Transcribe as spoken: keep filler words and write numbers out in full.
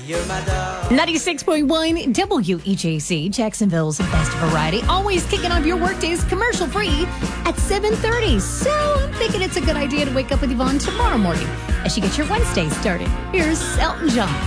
ninety-six point one W E J C, Jacksonville's best variety. Always kicking off your workdays commercial-free at seven thirty. So I'm thinking it's a good idea to wake up with Yvonne tomorrow morning as she gets your Wednesday started. Here's Elton John.